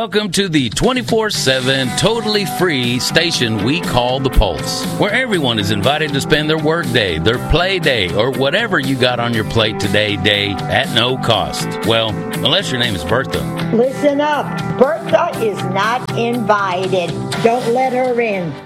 Welcome to the 24/7, totally free station we call The Pulse, where everyone is invited to spend their work day, their play day, or whatever you got on your plate today day at no cost. Well, unless your name is Bertha. Listen up. Bertha is not invited. Don't let her in.